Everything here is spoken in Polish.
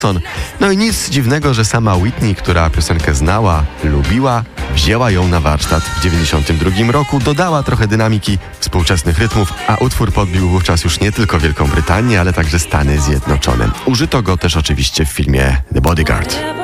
No i nic dziwnego, że sama Whitney, która piosenkę znała, lubiła, wzięła ją na warsztat w 1992 roku, dodała trochę dynamiki współczesnych rytmów, a utwór podbił wówczas już nie tylko Wielką Brytanię, ale także Stany Zjednoczone. Użyto go też oczywiście w filmie The Bodyguard.